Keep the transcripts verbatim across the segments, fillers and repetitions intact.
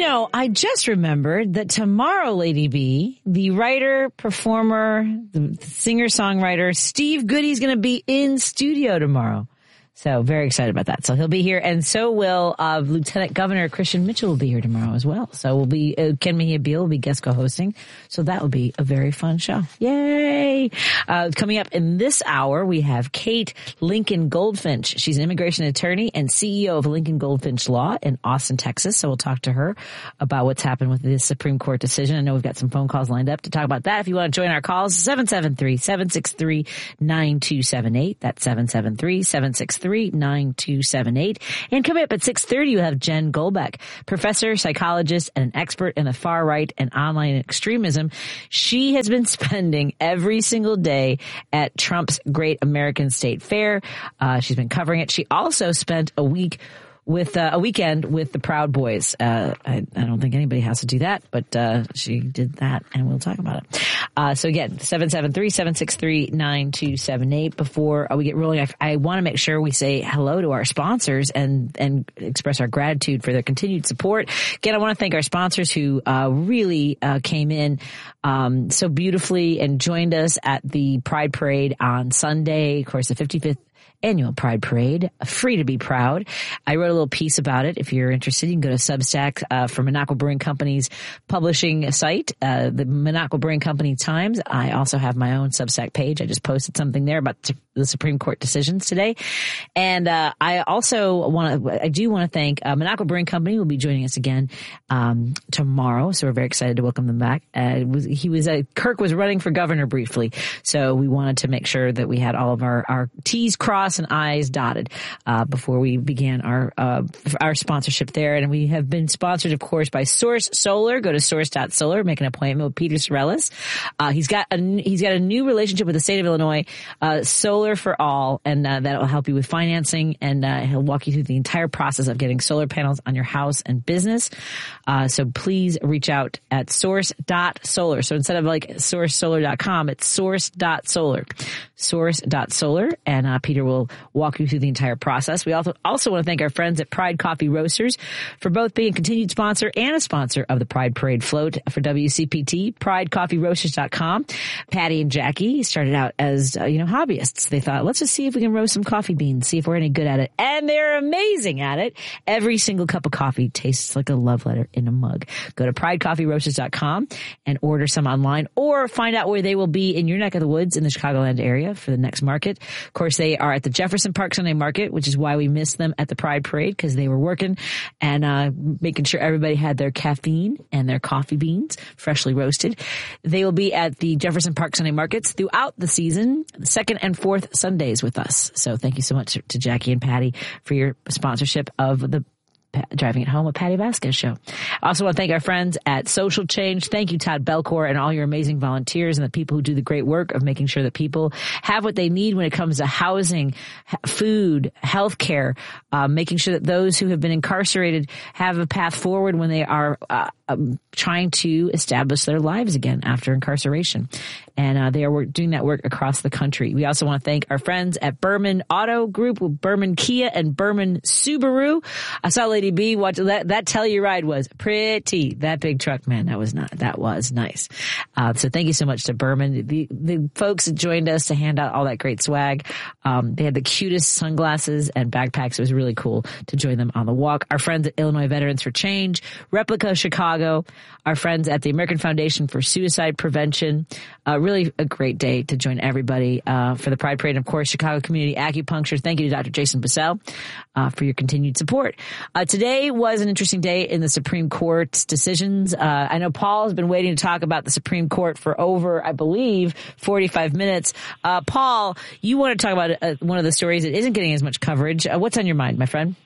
know, I just remembered that tomorrow, Lady B, the writer, performer, the singer-songwriter, Steve Goody is going to be in studio tomorrow. So very excited about that. So he'll be here, and so will uh, Lieutenant Governor Christian Mitchell will be here tomorrow as well. So we'll be uh, Ken Mejia Beal will be guest co-hosting. So that will be a very fun show. Yay! Uh, coming up in this hour, we have Kate Lincoln Goldfinch. She's an immigration attorney and C E O of Lincoln Goldfinch Law in Austin, Texas. So we'll talk to her about what's happened with this Supreme Court decision. I know we've got some phone calls lined up to talk about that. If you want to join our calls, seven seven three, seven six three, nine two seven eight. That's seven seven three, seven six three, nine two seven eight. And coming up at six thirty, you have Jen Golbeck, professor, psychologist, and an expert in the far right and online extremism. She has been spending every single day at Trump's Great American State Fair. Uh, she's been covering it. She also spent a week with uh, a weekend with the Proud Boys. Uh, I, I don't think anybody has to do that, but uh, she did that, and we'll talk about it. Uh, so again, seven seven three, seven six three, nine two seven eight. Before we get rolling, I, I want to make sure we say hello to our sponsors and and express our gratitude for their continued support. Again, I want to thank our sponsors who uh, really uh, came in um, so beautifully and joined us at the Pride Parade on Sunday. Of course, the fifty-fifth Annual Pride Parade, free to be proud. I wrote a little piece about it. If you're interested, you can go to Substack uh, for Monaco Brewing Company's publishing site, uh, the Monaco Brewing Company Times. I also have my own Substack page. I just posted something there about the Supreme Court decisions today. And uh, I also want to, I do want to thank uh, Monaco Brewing Company will be joining us again um, tomorrow. So we're very excited to welcome them back. Uh, it was, he was, uh, Kirk was running for governor briefly. So we wanted to make sure that we had all of our, our T's crossed and I's dotted uh, before we began our uh, our sponsorship there. And we have been sponsored, of course, by Source Solar. Go to source dot solar, make an appointment with Peter Sorellis. Uh, he's got a he's got a new relationship with the state of Illinois, uh, Solar for All, and uh, that will help you with financing, and uh, he'll walk you through the entire process of getting solar panels on your house and business. Uh, so please reach out at source dot solar. So instead of like source solar dot com, it's source dot solar. source dot solar, and uh, Peter will walk you through the entire process. We also also want to thank our friends at Pride Coffee Roasters for both being a continued sponsor and a sponsor of the Pride Parade float for W C P T. pride coffee roasters dot com. Patty and Jackie started out as uh, you know hobbyists. They thought, let's just see if we can roast some coffee beans, see if we're any good at it, and they're amazing at it. Every single cup of coffee tastes like a love letter in a mug. Go to pride coffee roasters dot com and order some online, or find out where they will be in your neck of the woods in the Chicagoland area for the next market. Of course, they are at the Jefferson Park Sunday Market, which is why we missed them at the Pride Parade, because they were working and uh making sure everybody had their caffeine and their coffee beans freshly roasted. They will be at the Jefferson Park Sunday Markets throughout the season, the second and fourth Sundays with us. So thank you so much to Jackie and Patty for your sponsorship of the Driving It Home with Patty Vasquez show. I also want to thank our friends at Social Change. Thank you, Todd Belcourt, and all your amazing volunteers and the people who do the great work of making sure that people have what they need when it comes to housing, food, health care, uh, making sure that those who have been incarcerated have a path forward when they are uh, um, trying to establish their lives again after incarceration. And uh, they are work, doing that work across the country. We also want to thank our friends at Berman Auto Group with Berman Kia and Berman Subaru. I saw Lady B watch that. That Telluride was pretty. That big truck, man, that was not. That was nice. Uh, so thank you so much to Berman. The the folks that joined us to hand out all that great swag. Um, they had the cutest sunglasses and backpacks. It was really cool to join them on the walk. Our friends at Illinois Veterans for Change, Replica Chicago, our friends at the American Foundation for Suicide Prevention. Uh, really a great day to join everybody uh, for the Pride Parade. And, of course, Chicago Community Acupuncture. Thank you to Doctor Jason Bissell uh, for your continued support. Uh, today was an interesting day in the Supreme Court's decisions. Uh, I know Paul has been waiting to talk about the Supreme Court for over, I believe, forty-five minutes. Uh, Paul, you want to talk about uh, one of the stories that isn't getting as much coverage. Uh, what's on your mind, my friend?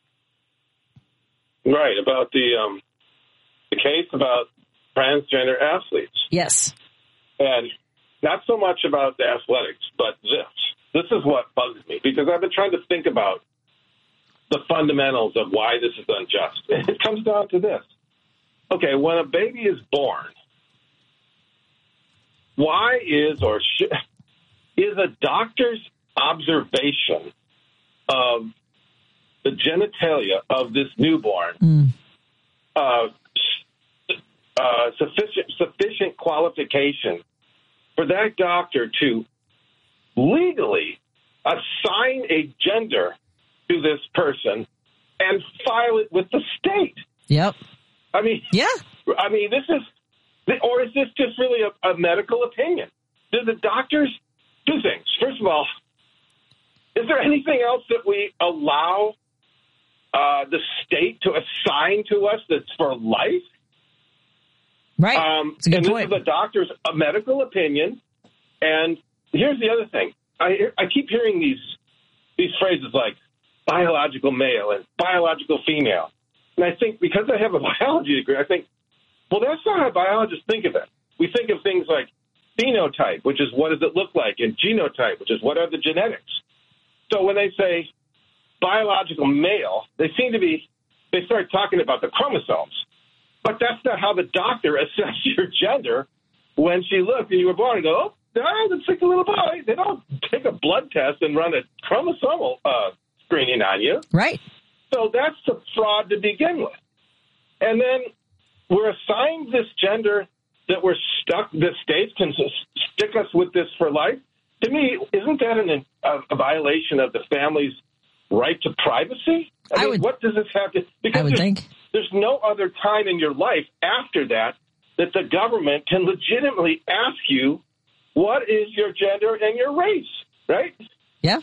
Right, about the um, the case about transgender athletes. Yes. And not so much about the athletics, but this. This is what bugs me, because I've been trying to think about the fundamentals of why this is unjust. And it comes down to this. Okay, when a baby is born, why is or should, is a doctor's observation of the genitalia of this newborn mm. uh, uh, sufficient sufficient qualification for that doctor to legally assign a gender to this person and file it with the state. Yep. I mean, yeah. I mean, this is, or is this just really a, a medical opinion? Do the doctors do things? First of all, is there anything else that we allow uh, the state to assign to us that's for life? Right. Um, That's a good and point. This is the doctor's a medical opinion. And here's the other thing. I, I keep hearing these these phrases like biological male and biological female. And I think because I have a biology degree, I think, well, that's not how biologists think of it. We think of things like phenotype, which is what does it look like, and genotype, which is what are the genetics. So when they say biological male, they seem to be, they start talking about the chromosomes. But that's not how the doctor assesses your gender when she looks and you were born and go, oh, no, that's like a little boy. They don't take a blood test and run a chromosomal uh, screening on you. Right. So that's a fraud to begin with. And then we're assigned this gender that we're stuck, the states can stick us with this for life. To me, isn't that an, a, a violation of the family's right to privacy? I, I mean, would, what does this have to... Because I would there's, think. There's no other time in your life after that that the government can legitimately ask you what is your gender and your race, right? Yeah.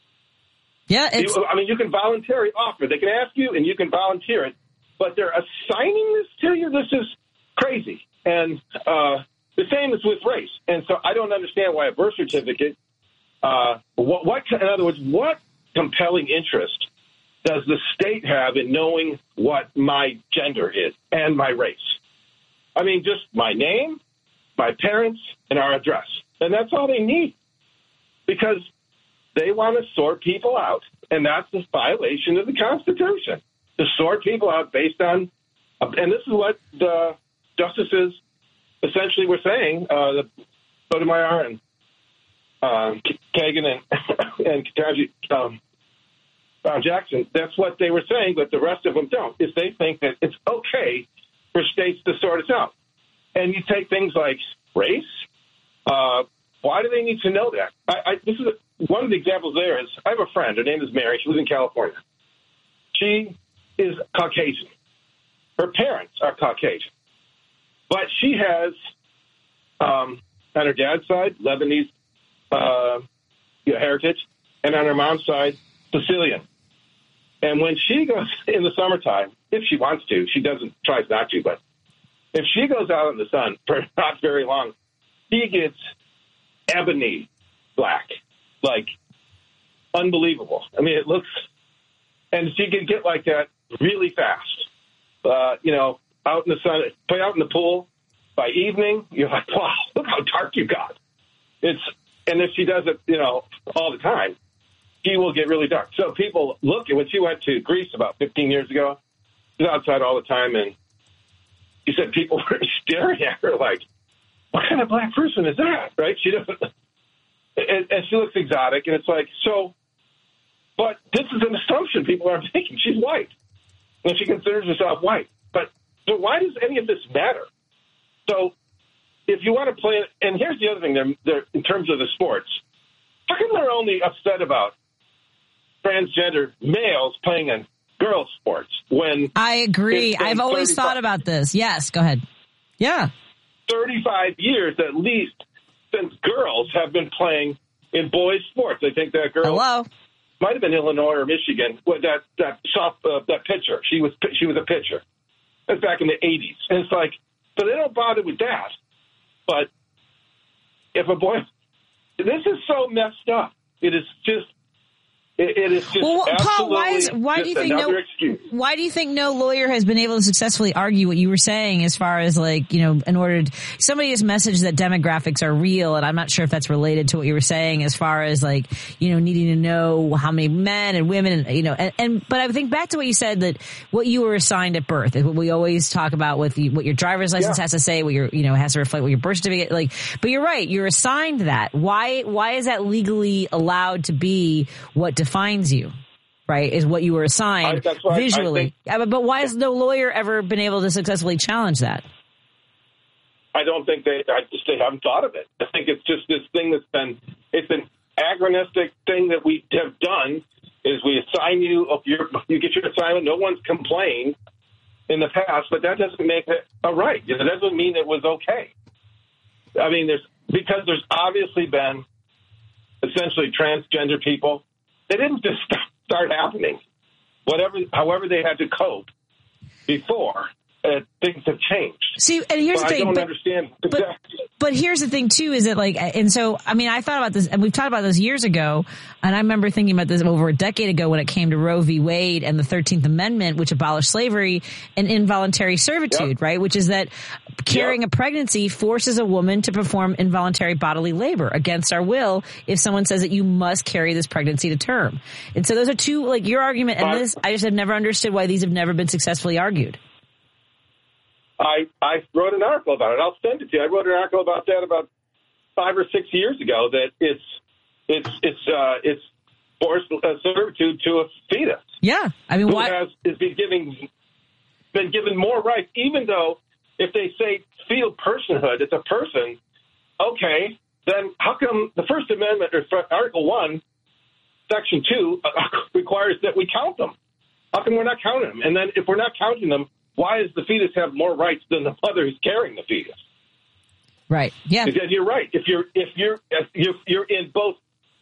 Yeah. It's, you, I mean, you can voluntarily offer. They can ask you, and you can volunteer it. But they're assigning this to you? This is crazy. And uh, the same is with race. And so I don't understand why a birth certificate, uh, what, what, in other words, what compelling interest does the state have in knowing what my gender is and my race? I mean, just my name, my parents, and our address. And that's all they need. Because they want to sort people out. And that's a violation of the Constitution. To sort people out based on, and this is what the justices essentially were saying, uh, the Sotomayor and uh, Kagan and, and Ketanji, um, uh, Jackson, that's what they were saying, but the rest of them don't, is they think that it's okay for states to sort us out. And you take things like race. Uh, why do they need to know that? I, I, this is a, one of the examples there is, I have a friend, her name is Mary, she lives in California. She is Caucasian. Her parents are Caucasian. But she has, um, on her dad's side, Lebanese uh, you know, heritage, and on her mom's side, Sicilian. And when she goes in the summertime, if she wants to, she doesn't, tries not to, but if she goes out in the sun for not very long, she gets ebony black, like unbelievable. I mean, it looks, and she can get like that really fast. Uh, you know, out in the sun, play out in the pool. By evening, you're like, wow, look how dark you got. It's, and if she does it, you know, all the time, she will get really dark. So people look at when she went to Greece about fifteen years ago, she was outside all the time, and she said people were staring at her like, what kind of black person is that? Right? She doesn't, and, and she looks exotic, and it's like, so, but this is an assumption people are making. She's white, and she considers herself white. But so why does any of this matter? So if you want to play, and here's the other thing, they're, they're, in terms of the sports, how come they're only upset about transgender males playing in girls' sports when I agree. I've always thought about this. Yes, go ahead. Yeah. thirty-five years at least since girls have been playing in boys' sports. I think that girl Hello. might have been Illinois or Michigan. Well, that that soft uh, that pitcher, she was she was a pitcher. That's back in the eighties, and it's like, so they don't bother with that. But if a boy, this is so messed up. It is just. It is just well, Paul, why is why just do you think no excuse. why do you think no lawyer has been able to successfully argue what you were saying as far as like, you know, in order to, somebody has messaged that demographics are real, and I'm not sure if that's related to what you were saying as far as like, you know, needing to know how many men and women and, you know, and, and but I think back to what you said, that what you were assigned at birth is what we always talk about with the, what your driver's license yeah. has to say, what your, you know, has to reflect what your birth certificate, like, but you're right, you're assigned that. Why why is that legally allowed to be what defines you, right, is what you were assigned I, that's why visually. I think, but why has no lawyer ever been able to successfully challenge that? I don't think they, I just they haven't thought of it. I think it's just this thing that's been, it's an agonistic thing that we have done is we assign you, if you're, you get your assignment, no one's complained in the past, but that doesn't make it a right. It doesn't mean it was okay. I mean, there's, because there's obviously been essentially transgender people. They didn't just start happening. Whatever, however they had to cope before, uh, things have changed. See, and here's but the thing. I don't but, understand but, exactly. But here's the thing, too, is that like, and so, I mean, I thought about this, and we've talked about this years ago, and I remember thinking about this over a decade ago when it came to Roe v. Wade and the thirteenth Amendment, which abolished slavery and involuntary servitude, yep. right? Which is that carrying yep. a pregnancy forces a woman to perform involuntary bodily labor against our will if someone says that you must carry this pregnancy to term. And so those are two, like your argument, and uh, this, I just have never understood why these have never been successfully argued. I, I wrote an article about it. I'll send it to you. I wrote an article about that about five or six years ago. That it's it's it's uh, it's forced uh, servitude to a fetus. Yeah, I mean, who why has is been giving been given more rights, even though if they say fetal personhood, it's a person. Okay, then how come the First Amendment or Article One, Section Two uh, requires that we count them? How come we're not counting them? And then if we're not counting them, why does the fetus have more rights than the mother who's carrying the fetus? Right. Yeah. Because you're right. If you're if you're if you're, you're in both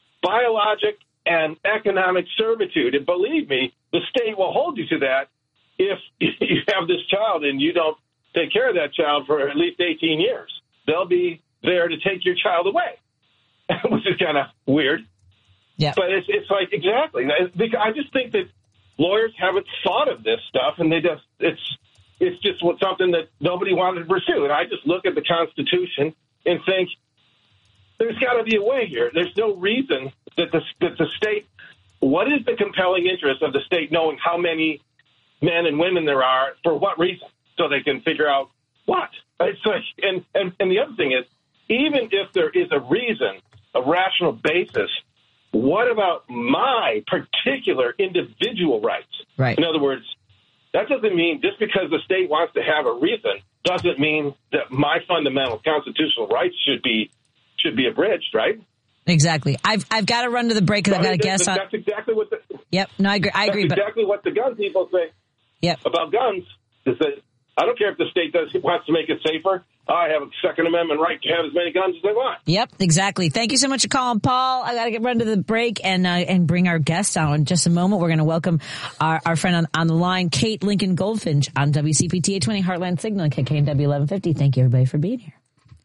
biologic and economic servitude, and believe me, the state will hold you to that if you have this child and you don't take care of that child for at least eighteen years. They'll be there to take your child away, which is kind of weird. Yeah. But it's it's like exactly. I just think that lawyers haven't thought of this stuff, and they just it's it's just something that nobody wanted to pursue. And I just look at the Constitution and think there's got to be a way here. There's no reason that the that the state. What is the compelling interest of the state knowing how many men and women there are for what reason, so they can figure out what? It's like, and and and the other thing is, even if there is a reason, a rational basis. What about my particular individual rights? Right. In other words, that doesn't mean just because the state wants to have a reason doesn't mean that my fundamental constitutional rights should be should be abridged, right? Exactly. I've I've got to run to the break because I've got to guess that's on. That's exactly what the. Yep. No, I agree. I agree. That's exactly but, what the gun people say. Yep. About guns is that I don't care if the state does wants to make it safer. I have a Second Amendment right to have as many guns as I want. Yep, exactly. Thank you so much for calling, Paul. I got to get run to the break and uh, and bring our guest on in just a moment. We're going to welcome our, our friend on, on the line, Kate Lincoln Goldfinch on W C P T eight twenty Heartland Signal and K K N W eleven fifty. Thank you, everybody, for being here.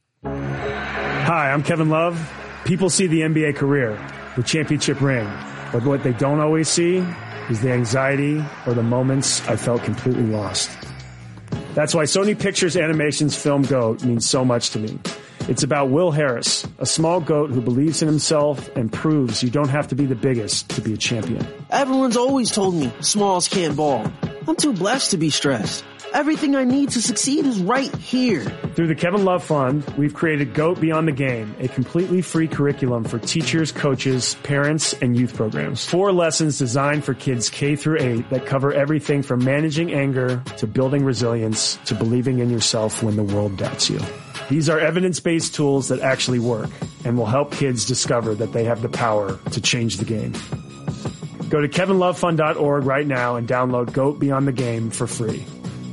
Hi, I'm Kevin Love. People see the N B A career, the championship ring, but what they don't always see is the anxiety or the moments I felt completely lost. That's why Sony Pictures Animation's film GOAT means so much to me. It's about Will Harris, a small goat who believes in himself and proves you don't have to be the biggest to be a champion. Everyone's always told me smalls can't ball. I'm too blessed to be stressed. Everything I need to succeed is right here. Through the Kevin Love Fund, we've created GOAT Beyond the Game, a completely free curriculum for teachers, coaches, parents, and youth programs. Four lessons designed for kids K through eight that cover everything from managing anger to building resilience to believing in yourself when the world doubts you. These are evidence-based tools that actually work and will help kids discover that they have the power to change the game. Go to kevin love fund dot org right now and download GOAT Beyond the Game for free.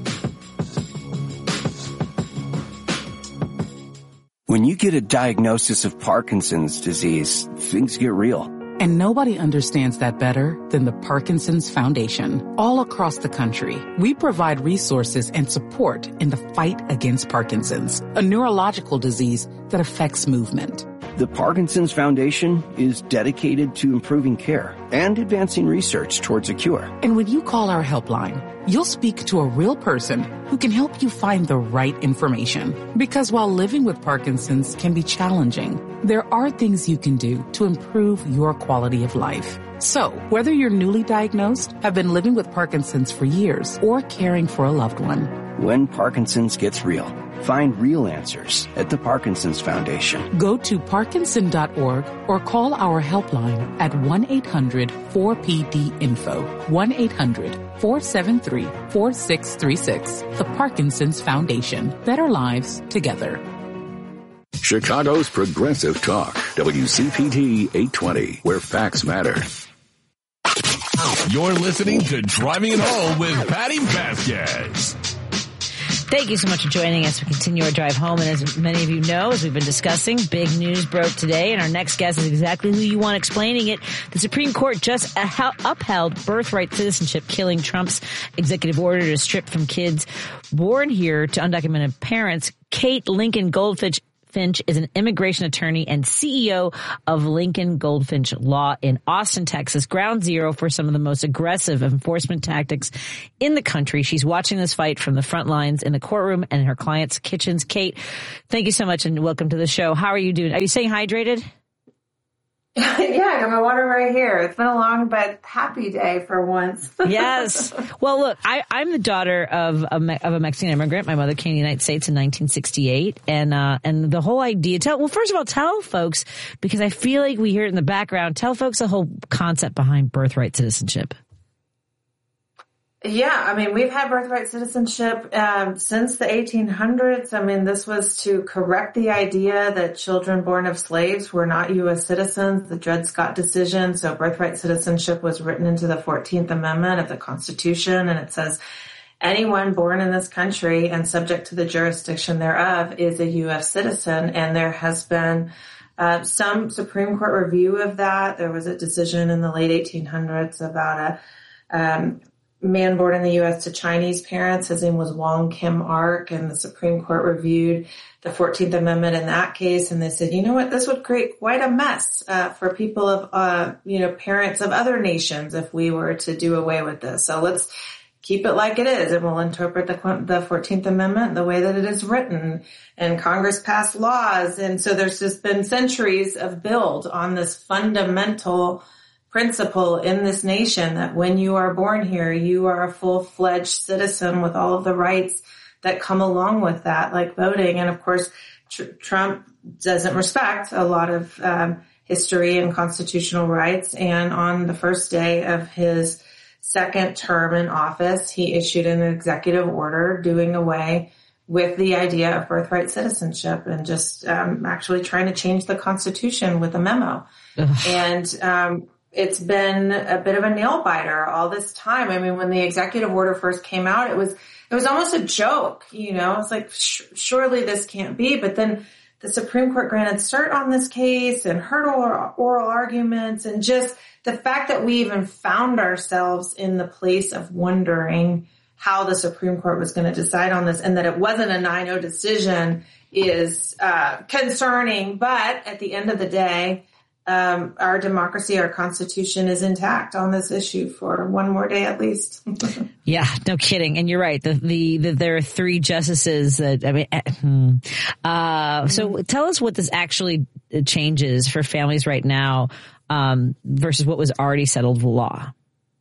When you get a diagnosis of Parkinson's disease, things get real. And nobody understands that better than the Parkinson's Foundation. All across the country, we provide resources and support in the fight against Parkinson's, a neurological disease that affects movement. The Parkinson's Foundation is dedicated to improving care and advancing research towards a cure. And when you call our helpline, you'll speak to a real person who can help you find the right information. Because while living with Parkinson's can be challenging, there are things you can do to improve your quality of life. So, whether you're newly diagnosed, have been living with Parkinson's for years, or caring for a loved one, when Parkinson's gets real. Find real answers at the Parkinson's Foundation. Go to Parkinson dot org or call our helpline at one eight hundred four P D info, one eight hundred four seven three four six three six. The Parkinson's Foundation. Better lives together. Chicago's Progressive Talk, W C P T eight twenty, where facts matter. You're listening to Driving It Home with Patty Vasquez. Thank you so much for joining us. We continue our drive home. And as many of you know, as we've been discussing, big news broke today. And our next guest is exactly who you want explaining it. The Supreme Court just upheld birthright citizenship, killing Trump's executive order to strip from kids born here to undocumented parents. Kate Lincoln Goldfinch Finch is an immigration attorney and C E O of Lincoln Goldfinch Law in Austin, Texas, ground zero for some of the most aggressive enforcement tactics in the country. She's watching this fight from the front lines in the courtroom and in her clients' kitchens. Kate, thank you so much and welcome to the show. How are you doing? Are you staying hydrated? Yeah, I got my water right here. It's been a long but happy day for once. Yes. Well, look, I, I'm the daughter of a, of a Mexican immigrant. My mother came to the United States in nineteen sixty-eight. And, uh, and the whole idea, tell, well, first of all, tell folks, because I feel like we hear it in the background, tell folks the whole concept behind birthright citizenship. Yeah, I mean, we've had birthright citizenship um, since the eighteen hundreds. I mean, this was to correct the idea that children born of slaves were not U S citizens, the Dred Scott decision. So birthright citizenship was written into the fourteenth Amendment of the Constitution, and it says anyone born in this country and subject to the jurisdiction thereof is a U S citizen. And there has been uh, some Supreme Court review of that. There was a decision in the late eighteen hundreds about a um man born in the U S to Chinese parents. His name was Wong Kim Ark, and the Supreme Court reviewed the fourteenth Amendment in that case, and they said, you know what, this would create quite a mess uh, for people of, uh, you know, parents of other nations if we were to do away with this. So let's keep it like it is, and we'll interpret the, the fourteenth Amendment the way that it is written. And Congress passed laws, and so there's just been centuries of build on this fundamental principle in this nation that when you are born here, you are a full-fledged citizen with all of the rights that come along with that, like voting. And of course, tr- Trump doesn't respect a lot of um, history and constitutional rights. And on the first day of his second term in office, he issued an executive order doing away with the idea of birthright citizenship and just um, actually trying to change the Constitution with a memo. Ugh. And um it's been a bit of a nail biter all this time. I mean, when the executive order first came out, it was, it was almost a joke, you know, it's like, sh- surely this can't be. But then the Supreme Court granted cert on this case and heard oral, oral arguments, and just the fact that we even found ourselves in the place of wondering how the Supreme Court was going to decide on this and that it wasn't a nine oh decision is, uh, concerning. But at the end of the day, Um, our democracy, our Constitution is intact on this issue for one more day at least. Yeah, no kidding. And you're right. The, the, the there are three justices that, I mean, uh, so tell us what this actually changes for families right now, um, versus what was already settled law.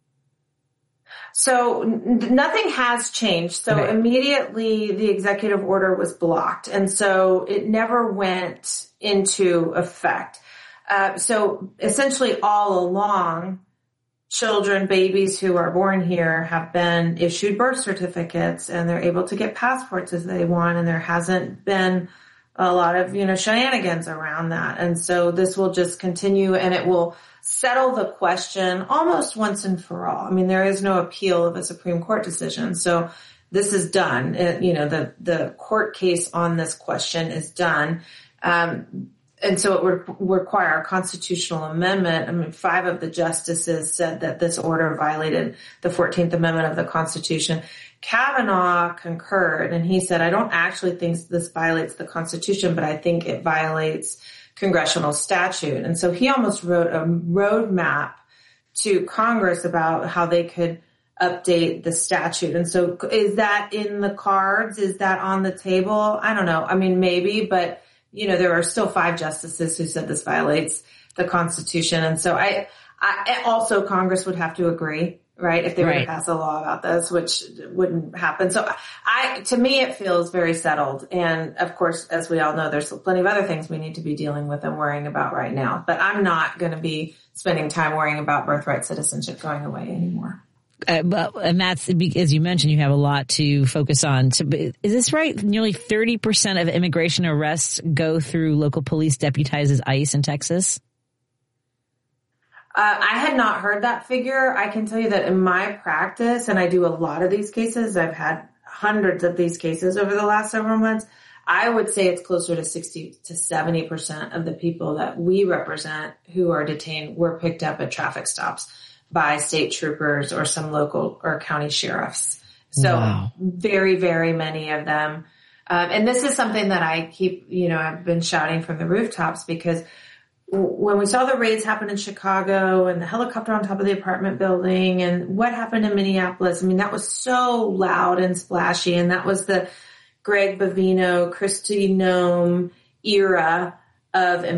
So n- nothing has changed. So okay. Immediately the executive order was blocked. And so it never went into effect. Uh, so essentially all along, children, babies who are born here have been issued birth certificates and they're able to get passports as they want. And there hasn't been a lot of, you know, shenanigans around that. And so this will just continue and it will settle the question almost once and for all. I mean, there is no appeal of a Supreme Court decision. So this is done. It, you know, the, the court case on this question is done. Um, And so it would require a constitutional amendment. I mean, five of the justices said that this order violated the fourteenth Amendment of the Constitution. Kavanaugh concurred, and he said, I don't actually think this violates the Constitution, but I think it violates congressional statute. And so he almost wrote a roadmap to Congress about how they could update the statute. And so is that in the cards? Is that on the table? I don't know. I mean, maybe, but you know, there are still five justices who said this violates the Constitution. And so I, I also Congress would have to agree, right? If they were Right. to pass a law about this, which wouldn't happen. So I, to me, it feels very settled. And of course, as we all know, there's plenty of other things we need to be dealing with and worrying about right now. But I'm not going to be spending time worrying about birthright citizenship going away anymore. Uh, but, and that's, as you mentioned, you have a lot to focus on. So, is this right? Nearly thirty percent of immigration arrests go through local police deputized as ICE in Texas? Uh, I had not heard that figure. I can tell you that in my practice, and I do a lot of these cases, I've had hundreds of these cases over the last several months. I would say it's closer to sixty to seventy percent of the people that we represent who are detained were picked up at traffic stops by state troopers or some local or county sheriffs. So wow. very, very many of them. Um, and this is something that I keep, you know, I've been shouting from the rooftops, because when we saw the raids happen in Chicago and the helicopter on top of the apartment building and what happened in Minneapolis, I mean, that was so loud and splashy. And that was the Greg Bovino, Kristi Noem era of